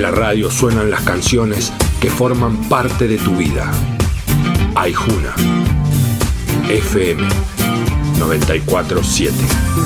la radio suenan las canciones que forman parte de tu vida. Aijuna FM 94.7.